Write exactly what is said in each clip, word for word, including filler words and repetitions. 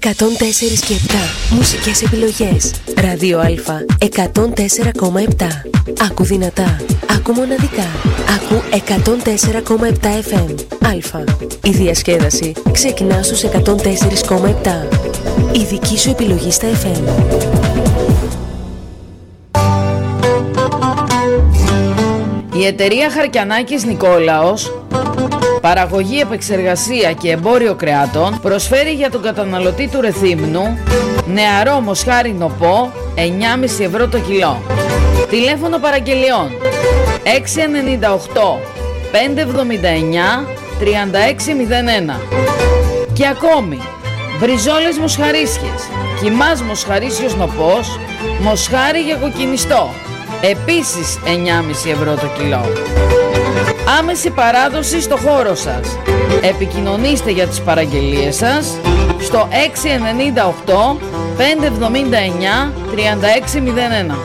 εκατόν τέσσερα και επτά. Μουσικές επιλογές. Ράδιο Α εκατόν τέσσερα κόμμα επτά. Άκου δυνατά. Άκου μοναδικά. Άκου εκατόν τέσσερα κόμμα επτά εφ εμ. Α. Η διασκέδαση ξεκινά στους εκατόν τέσσερα κόμμα επτά. Η δική σου επιλογή στα εφ εμ. Η εταιρεία Χαρκιανάκης Νικόλαος, παραγωγή, επεξεργασία και εμπόριο κρεάτων, προσφέρει για τον καταναλωτή του Ρεθύμνου νεαρό μοσχάρι νοπό εννιά κόμμα πέντε ευρώ το κιλό. Τηλέφωνο παραγγελιών έξι εννιά οκτώ πέντε εβδομήντα εννιά τριάντα έξι μηδέν ένα. Και ακόμη, μπριζόλες μοσχαρίσιες, κιμάς μοσχαρίσιος νοπός, μοσχάρι για κοκκινιστό, επίσης εννιά κόμμα πέντε ευρώ το κιλό. Άμεση παράδοση στο χώρο σας. Επικοινωνήστε για τις παραγγελίες σας στο έξι εννιά οκτώ πέντε εβδομήντα εννιά τριάντα έξι μηδέν ένα.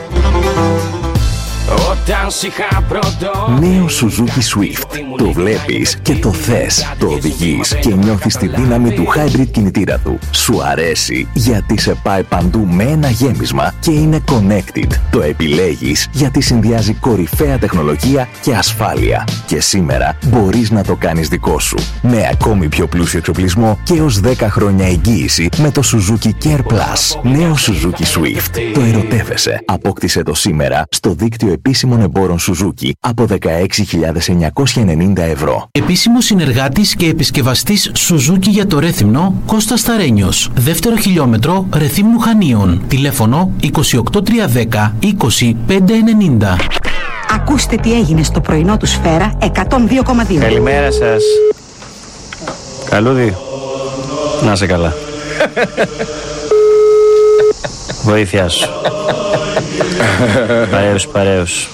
Νέο Suzuki Swift. Το βλέπεις και το θες. Το οδηγείς και νιώθεις τη δύναμη του hybrid κινητήρα του. Σου αρέσει γιατί σε πάει παντού με ένα γέμισμα και είναι connected. Το επιλέγεις γιατί συνδυάζει κορυφαία τεχνολογία και ασφάλεια. Και σήμερα μπορείς να το κάνεις δικό σου. Με ακόμη πιο πλούσιο εξοπλισμό και έως δέκα χρόνια εγγύηση με το Suzuki Care Plus. Νέο Suzuki Swift. Το ερωτεύεσαι. Απόκτησε το σήμερα στο δίκτυο επίσημων εμπόρων Suzuki από δεκαέξι χιλιάδες εννιακόσια ενενήντα ευρώ. Επίσημος συνεργάτης και επισκευαστής Suzuki για το Ρέθυμνο, Κώστας Σταρένιος. Δεύτερο χιλιόμετρο Ρεθύμνου Χανίων. Τηλέφωνο είκοσι οκτώ τριακόσια δέκα είκοσι πέντε ενενήντα. Ακούστε τι έγινε στο πρωινό του Σφαίρα εκατόν δύο κόμμα δύο. Καλημέρα σας. Καλούδι. Να σε καλά. Βοήθειά σου. Παρέους, παρέους.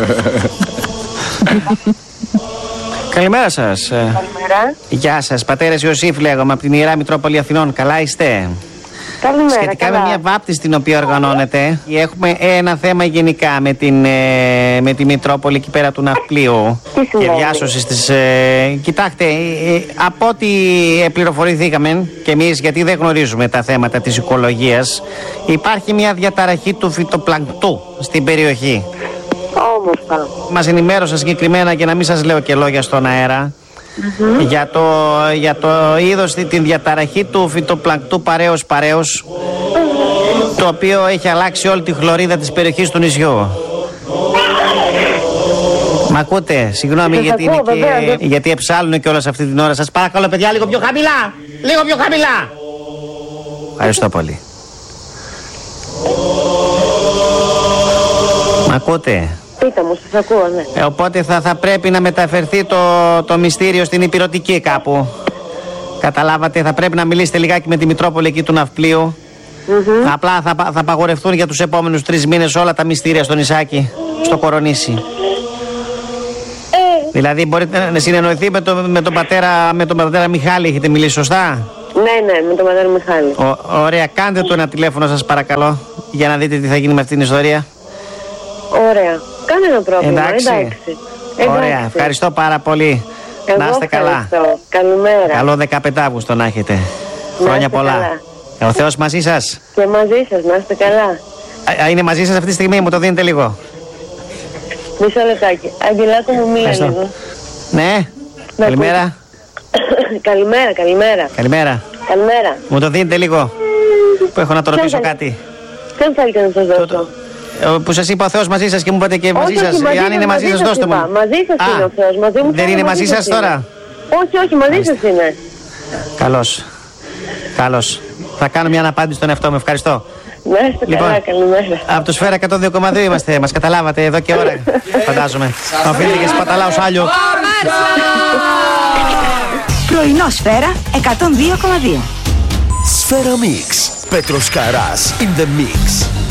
Καλημέρα σας. Καλημέρα. Γεια σας, πατέρας Ιωσήφ λέγομαι από την Ιερά Μητρόπολη Αθηνών. Καλά είστε? Καλημέρα. Σχετικά καλά. με μια βάπτιση την οποία οργανώνεται, έχουμε ένα θέμα γενικά με, την, ε, με τη Μητρόπολη εκεί πέρα του Ναυπλίου και διάσωση της. Ε, κοιτάξτε, ε, ε, από ό,τι πληροφορηθήκαμε και εμείς, γιατί δεν γνωρίζουμε τα θέματα της οικολογίας, υπάρχει μια διαταραχή του φυτοπλανκτού στην περιοχή. Όμορφα. Μας ενημέρωσαν συγκεκριμένα, και να μην σας λέω και λόγια στον αέρα, Mm-hmm. για, το, για το είδος, την διαταραχή του φυτοπλανκτού παρέως παρέως, το οποίο έχει αλλάξει όλη τη χλωρίδα της περιοχής του νησιού. Μ' ακούτε? Συγγνώμη γιατί, είναι και, βέβαια, γιατί εψάλλουν και όλα σε αυτή την ώρα. Σας παρακαλώ παιδιά, λίγο πιο χαμηλά. Λίγο πιο χαμηλά. Ευχαριστώ πολύ. Μ' ακούτε? Πείτε μου, σας ακούω, ναι. Ε, οπότε θα, θα πρέπει να μεταφερθεί το, το μυστήριο στην Ηπειρωτική κάπου. Καταλάβατε, θα πρέπει να μιλήσετε λιγάκι με τη Μητρόπολη εκεί του Ναυπλίου. Mm-hmm. Απλά θα, θα απαγορευτούν για τους επόμενους τρεις μήνες όλα τα μυστήρια στο νησάκι, στο Κορονήσι. Ε. Δηλαδή μπορείτε να συνεννοηθεί με, το, με, τον πατέρα, με τον πατέρα Μιχάλη, έχετε μιλήσει σωστά? Ναι, ναι, με τον πατέρα Μιχάλη. Ο, ωραία, κάντε του ένα τηλέφωνο σας παρακαλώ, για να δείτε τι θα γίνει με αυτήν την ιστορία. Ωραία. Κανένα πρόβλημα. Εντάξει. Εντάξει. Ωραία, Εντάξει. ευχαριστώ πάρα πολύ. Εγώ να είστε καλά. Καλημέρα. Καλό δεκαπέντε Αυγούστου να έχετε. Χρόνια πολλά. Καλά. Ο Θεός μαζί σας. Και μαζί σας, να είστε καλά. Α, είναι μαζί σας αυτή τη στιγμή, μου το δίνετε λίγο? Μισό λεπτάκι. Αγγελάκο μου, μίλα λίγο. Ναι, να καλημέρα. Καλημέρα, καλημέρα. Καλημέρα. Καλημέρα. Μου το δίνετε λίγο, που έχω να το ρωτήσω κάτι. Ποιον θέλετε να σας δώσω? Το, το, που σας είπα ο Θεός μαζί σας και μου είπατε και μαζί όχι, σας. Όχι, μαζί αν είναι μαζί, μαζί σας, δώστε μου. Μαζί σας Α, είναι ο Θεός. Μαζί μου δεν είναι μαζί σας είναι. τώρα? Όχι, όχι, μαζί σας είναι. Καλώς. Καλώς. Θα κάνω μια αναπάντηση στον εαυτό μου. Ευχαριστώ. Να είστε λοιπόν, καλά, καλημέρα. Από το Σφαίρα εκατόν δύο κόμμα δύο είμαστε. Μας καταλάβατε εδώ και ώρα. Φαντάζομαι. Οφείλετε και σπαταλάω άλλο. Πρωινό Σφαίρα εκατόν δύο κόμμα δύο. Σφαίρα Mix. Πέτρος Καράς in the mix.